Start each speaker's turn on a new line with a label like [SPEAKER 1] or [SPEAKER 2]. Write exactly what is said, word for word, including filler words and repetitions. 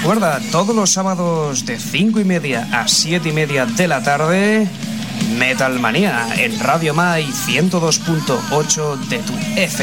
[SPEAKER 1] Recuerda, todos los sábados de cinco y media a siete y media de la tarde, Metal Manía en Radio Mai ciento dos punto ocho de tu F.